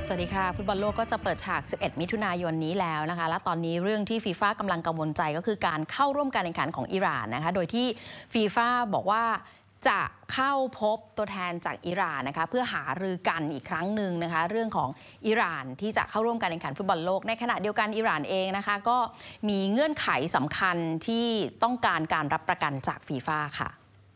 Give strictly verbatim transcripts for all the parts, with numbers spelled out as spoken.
สวัสดีค่ะฟุตบอลโลกก็จะเปิดฉากสิบเอ็ดมิถุนายนนี้แล้วนะคะและตอนนี้เรื่องที่ฟีฟ่ากำลังกังวลใจก็คือการเข้าร่วมการแข่งขันของอิหร่านนะคะโดยที่ฟีฟ่าบอกว่าจะเข้าพบตัวแทนจากอิหร่านนะคะเพื่อหารือกันอีกครั้งหนึ่งนะคะเรื่องของอิหร่านที่จะเข้าร่วมการแข่งขันฟุตบอลโลกในขณะเดียวกันอิหร่านเองนะคะก็มีเงื่อนไขสำคัญที่ต้องการการรับประกันจากฟีฟ่าค่ะ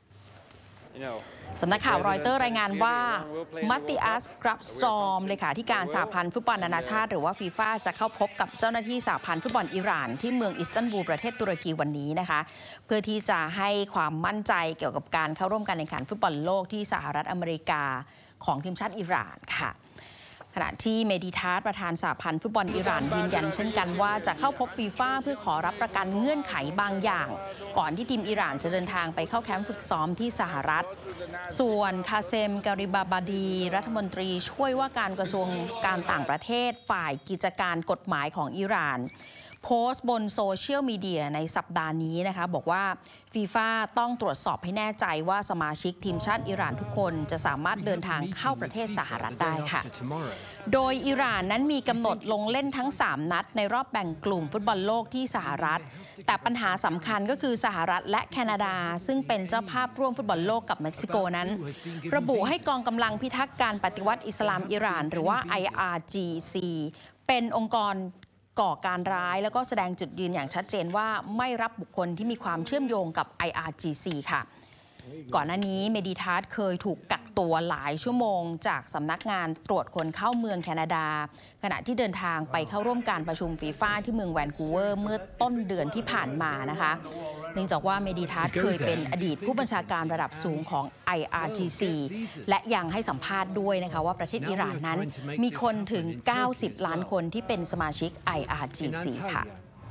สำนักข่าวรอยเตอร์รายงานว่ามัตติอัส กรับสตอร์มเลขาธิการสหพันธ์ฟุตบอลนานาชาติหรือว่าฟีฟ่าจะเข้าพบกับเจ้าหน้าที่สหพันธ์ฟุตบอลอิหร่านที่เมืองอิสตันบูลประเทศตุรกีวันนี้นะคะเพื่อที่จะให้ความมั่นใจเกี่ยวกับการเข้าร่วมการแข่งขันฟุตบอลโลกที่สหรัฐอเมริกาของทีมชาติอิหร่านค่ะขณะที่เมดิทัสประธานสหพันธ์ฟุตบอลอิหร่านยืนยันเช่นกันว่าจะเข้าพบฟีฟ่าเพื่อขอรับประกันเงื่อนไขบางอย่างก่อนที่ทีมอิหร่านจะเดินทางไปเข้าแคมป์ฝึกซ้อมที่สหรัฐส่วนคาเซม การิบาบาดีรัฐมนตรีช่วยว่าการกระทรวงการต่างประเทศฝ่ายกิจการกฎหมายของอิหร่านโพสต์บนโซเชียลมีเดียในสัปดาห์นี้นะคะบอกว่าฟีฟ่าต้องตรวจสอบให้แน่ใจว่าสมาชิกทีมชาติอิหร่านทุกคนจะสามารถเดินทางเข้าประเทศสหรัฐได้ค่ะโดยอิหร่านนั้นมีกำหนดลงเล่นทั้งสามนัดในรอบแบ่งกลุ่มฟุตบอลโลกที่สหรัฐแต่ปัญหาสำคัญก็คือสหรัฐและแคนาดาซึ่งเป็นเจ้าภาพร่วมฟุตบอลโลกกับเม็กซิโกนั้นระบุให้กองกำลังพิทักษ์การปฏิวัติอิสลามอิหร่านหรือว่า ไอ อาร์ จี ซี เป็นองค์กรก่อการร้ายแล้วก็แสดงจุดยืนอย่างชัดเจนว่าไม่รับบุคคลที่มีความเชื่อมโยงกับ ไอ อาร์ จี ซี ค่ะก่อนหน้านี้เมดิทัสเคยถูกกักตัวหลายชั่วโมงจากสำนักงานตรวจคนเข้าเมืองแคนาดาขณะที่เดินทางไปเข้าร่วมการประชุมฟีฟ่าที่เมืองแวนคูเวอร์เมื่อต้นเดือนที่ผ่านมานะคะเนื่องจากว่าเมดิทัสเคยเป็นอดีตผู้บัญชาการระดับสูงของ ไอ อาร์ จี ซี และยังให้สัมภาษณ์ด้วยนะคะว่าประเทศอิหร่านนั้นมีคนถึงเก้าสิบล้านคนที่เป็นสมาชิก ไอ อาร์ จี ซี ค่ะ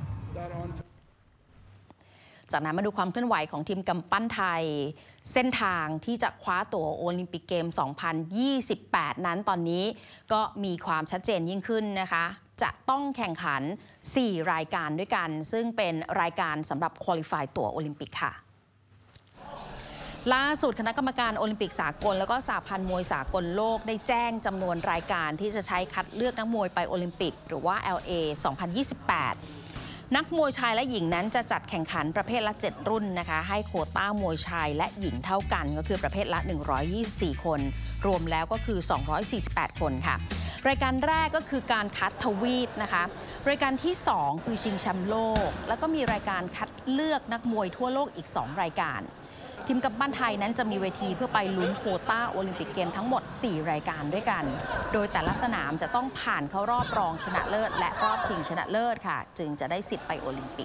จากนั้นมาดูความเคลื่อนไหวของทีมกำปั้นไทยเส้นทางที่จะคว้าตั๋วโอลิมปิกเกม สองพันยี่สิบแปด นั้นตอนนี้ก็มีความชัดเจนยิ่งขึ้นนะคะจะต้องแข่งขันสี่รายการด้วยกันซึ่งเป็นรายการสำหรับควอลิฟายตั๋วโอลิมปิกค่ะล่าสุดคณะกรรมการโอลิมปิกสากลแล้วก็สหพันธ์มวยสากลโลกได้แจ้งจำนวนรายการที่จะใช้คัดเลือกนักมวยไปโอลิมปิกหรือว่า แอล เอ สองพันยี่สิบแปดนักมวยชายและหญิงนั้นจะจัดแข่งขันประเภทละเจ็ดรุ่นนะคะให้โควต้ามวยชายและหญิงเท่ากันก็คือประเภทละหนึ่งร้อยยี่สิบสี่คนรวมแล้วก็คือสองร้อยสี่สิบแปดคนค่ะรายการแรกก็คือการคัดทวีปนะคะรายการที่สองคือชิงแชมป์โลกแล้วก็มีรายการคัดเลือกนักมวยทั่วโลกอีกสองรายการทีมกำปั้นไทยนั้นจะมีเวทีเพื่อไปลุ้นโควต้าโอลิมปิกเกมทั้งหมดสี่รายการด้วยกันโดยแต่ละสนามจะต้องผ่านเข้ารอบรองชนะเลิศและรอบชิงชนะเลิศค่ะจึงจะได้สิทธิ์ไปโอลิมปิก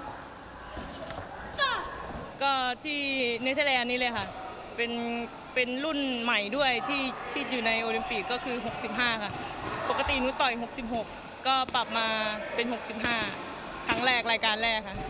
ก็ที่เนเธอร์แลนด์นี่เลยค่ะเป็นเป็นรุ่นใหม่ด้วยที่ที่อยู่ในโอลิมปิกก็คือหกสิบห้าค่ะปกติหนูต่อยหกสิบหกก็ปรับมาเป็นหกสิบห้าครั้งแรกรายการแรกค่ะ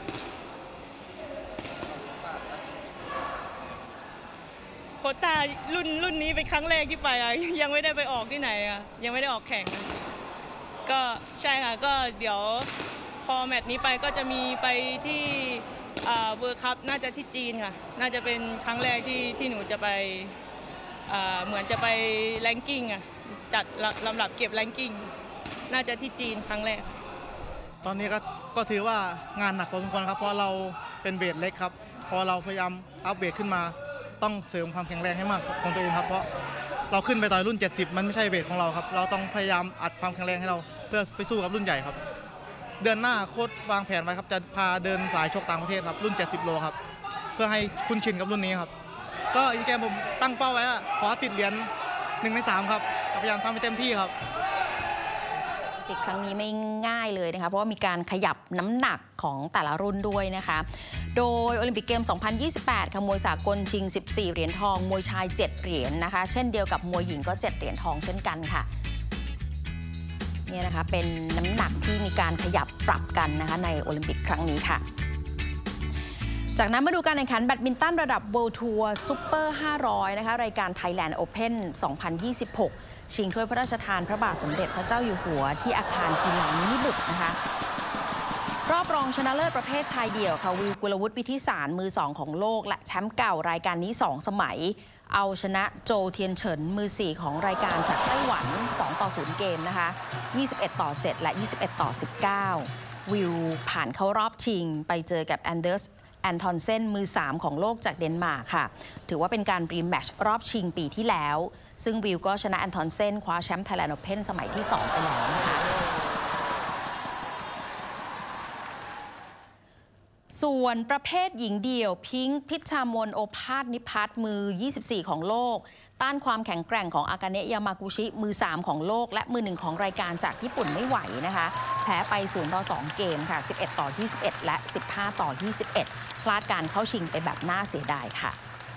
โควต้ารุ่นรุ่นนี้เป็นครั้งแรกที่ไปอ่ะยังไม่ได้ไปออกที่ไหนอ่ะยังไม่ได้ออกแข่งก็ใช่ค่ะก็เดี๋ยวพอแมตช์นี้ไปก็จะมีไปที่เวิลด์คัพน่าจะที่จีนค่ะน่าจะเป็นครั้งแรกที่ที่หนูจะไปเหมือนจะไปแรงกิ้งอ่ะจัดลำดับเก็บแรงกิ้งน่าจะที่จีนครั้งแรกตอนนี้ก็ก็ถือว่างานหนักพอสมควรครับเพราะเราเป็นเวทเล็กครับพอเราพยายามอัพเวทขึ้นมาต้องเสริมความแข็งแรงให้มากของตัวเองครับเพราะเราขึ้นไปต่อยรุ่นเจ็ดสิบมันไม่ใช่เวทของเราครับเราต้องพยายามอัดความแข็งแรงให้เราเพื่อไปสู้กับรุ่นใหญ่ครับเดือนหน้าโค้ชวางแผนไว้ครับจะพาเดินสายชกต่างประเทศครับรุ่นเจ็ดสิบโลครับเพื่อให้คุ้นชินกับรุ่นนี้ครับก็อีกแกมผมตั้งเป้าไว้ว่าขอติดเหรียญหนึ่งในสามครับพยายามทำให้เต็มที่ครับอีกครั้งนี้ไม่ง่ายเลยนะคะเพราะว่ามีการขยับน้ำหนักของแต่ละรุ่นด้วยนะคะโดยโอลิมปิกเกม สองพันยี่สิบแปด ค่ะมวยสากลชิงสิบสี่เหรียญทองมวยชายเจ็ดเหรียญนะคะเช่นเดียวกับมวยหญิงก็เจ็ดเหรียญทองเช่นกันค่ะนี่นะคะเป็นน้ำหนักที่มีการขยับปรับกันนะคะในโอลิมปิกครั้งนี้ค่ะจากนั้นมาดูการแข่งขันแบดมินตันระดับ World Tour Super ห้าร้อยนะคะรายการ Thailand Open สองพันยี่สิบหกชิงถ้วยพระราชทานพระบาทสมเด็จพระเจ้าอยู่หัวที่อาคารกีฬานิบุตรนะคะรอบรองชนะเลิศประเภทชายเดี่ยวค่ะวิวกุลวุฒิ วิทิสารมือสองของโลกและแชมป์เก่ารายการนี้สองสมัยเอาชนะโจเทียนเฉินมือสี่ของรายการจากไต้หวันสองต่อศูนย์เกมนะคะยี่สิบเอ็ดต่อเจ็ดและยี่สิบเอ็ดต่อสิบเก้าวิวผ่านเข้ารอบชิงไปเจอกับแอนเดอร์สแอนทอนเซนมือสามของโลกจากเดนมาร์กค่ะถือว่าเป็นการรีแมตช์รอบชิงปีที่แล้วซึ่งวิวก็ชนะแอนทอนเซนคว้าแชมป์ไทยแลนด์โอเพ่นสมัยที่สองไปแล้วนะคะส่วนประเภทหญิงเดี่ยวพิงค์พิชชามนโอภาสนิพัฒน์มือยี่สิบสี่ของโลกต้านความแข็งแกร่งของอากาเนะยามากุชิมือสามของโลกและมือหนึ่งของรายการจากญี่ปุ่นไม่ไหวนะคะแพ้ไปศูนย์ต่อสองเกมค่ะสิบเอ็ดต่อยี่สิบเอ็ดและสิบห้าต่อยี่สิบเอ็ดพลาดการเข้าชิงไปแบบน่าเสียดายค่ะ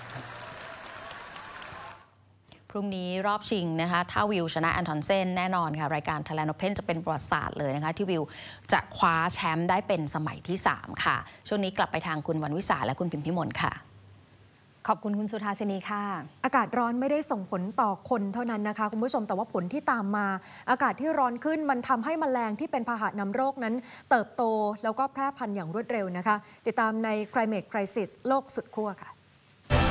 พรุ่งนี้รอบชิงนะคะถ้าวิวชนะแอนทอนเซนแน่นอนค่ะรายการ Thailand Open จะเป็นประวัติศาสตร์เลยนะคะที่วิวจะคว้าแชมป์ได้เป็นสมัยที่สามค่ะช่วงนี้กลับไปทางคุณวรรณวิสาและคุณพิมพิมลค่ะขอบคุณคุณสุธาสินีค่ะอากาศร้อนไม่ได้ส่งผลต่อคนเท่านั้นนะคะคุณผู้ชมแต่ว่าผลที่ตามมาอากาศที่ร้อนขึ้นมันทำให้แมลงที่เป็นพาหะนำโรคนั้นเติบโตแล้วก็แพร่พันธุ์อย่างรวดเร็วนะคะติดตามใน Climate Crisis โลกสุดขั้วค่ะ